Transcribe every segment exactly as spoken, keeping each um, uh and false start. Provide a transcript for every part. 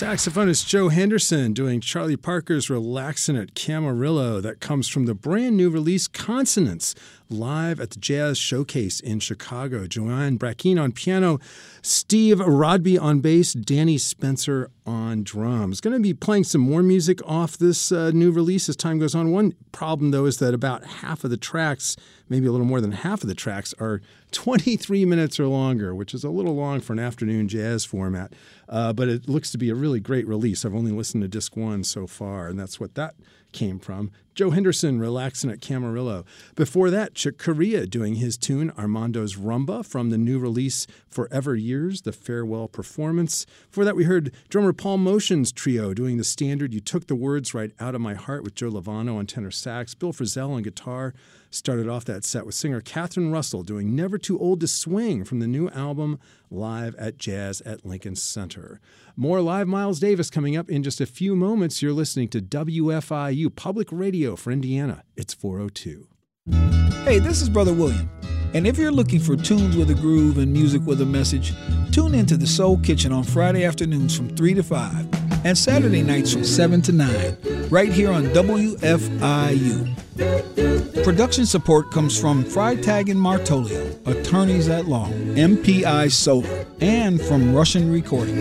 Saxophonist Joe Henderson doing Charlie Parker's Relaxin' at Camarillo. That comes from the brand new release Consonance, live at the Jazz Showcase in Chicago. Joanne Brackeen on piano, Steve Rodby on bass, Danny Spencer on drums. Going to be playing some more music off this uh, new release as time goes on. One problem, though, is that about half of the tracks, maybe a little more than half of the tracks, are twenty-three minutes or longer, which is a little long for an afternoon jazz format. Uh, but it looks to be a really great release. I've only listened to disc one so far, and that's what that came from. Joe Henderson, Relaxin' at Camarillo. Before that, Chick Corea doing his tune, Armando's Rumba, from the new release Forever Years, the farewell performance. Before that, we heard drummer Paul Motion's trio doing the standard You Took the Words Right Out of My Heart with Joe Lovano on tenor sax, Bill Frisell on guitar. Started off that set with singer Catherine Russell doing Never Too Old to Swing from the new album Live at Jazz at Lincoln Center. More live Miles Davis coming up in just a few moments. You're listening to W F I U Public Radio for Indiana. It's four oh two. Hey, this is Brother William. And if you're looking for tunes with a groove and music with a message, tune into the Soul Kitchen on Friday afternoons from three to five and Saturday nights from seven to nine, right here on W F I U. Production support comes from Freitag and Martolio, attorneys at law, M P I Solar, and from Russian Recording.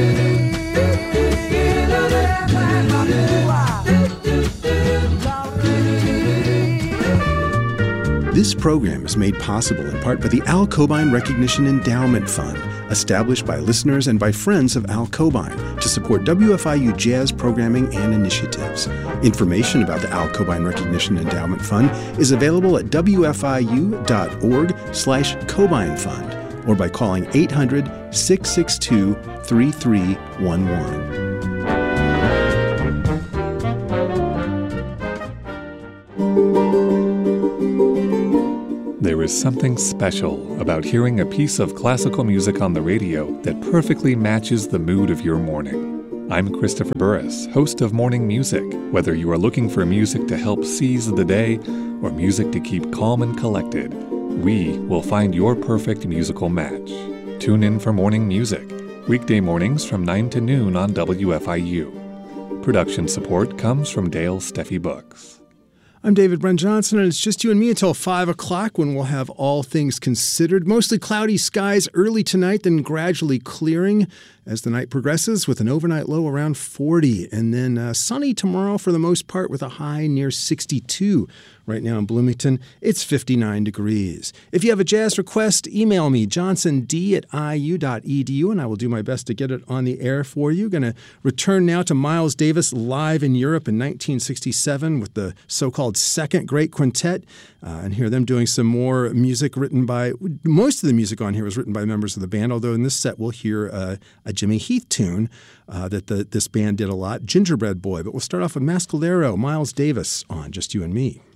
This program is made possible in part by the Al Cobain Recognition Endowment Fund, established by listeners and by friends of Al Cobain to support W F I U jazz programming and initiatives. Information about the Al Cobain Recognition Endowment Fund is available at w f i u dot org slash Cobain Fund or by calling eight hundred, six six two, three three one one. There is something special about hearing a piece of classical music on the radio that perfectly matches the mood of your morning. I'm Christopher Burris, host of Morning Music. Whether you are looking for music to help seize the day or music to keep calm and collected, we will find your perfect musical match. Tune in for Morning Music, weekday mornings from nine to noon on W F I U. Production support comes from Dale Steffi Books. I'm David Bren Johnson, and it's just you and me until five o'clock when we'll have All Things Considered. Mostly cloudy skies early tonight, then gradually clearing as the night progresses with an overnight low around forty. And then uh, sunny tomorrow for the most part with a high near sixty-two. Right now in Bloomington, it's fifty-nine degrees. If you have a jazz request, email me, johnsond at I U dot E D U, and I will do my best to get it on the air for you. Going to return now to Miles Davis live in Europe in nineteen sixty-seven with the so-called Second Great Quintet, uh, and hear them doing some more music written by, most of the music on here was written by members of the band, although in this set we'll hear uh, a Jimmy Heath tune uh, that the, this band did a lot, Gingerbread Boy. But we'll start off with Mascalero, Miles Davis on Just You and Me.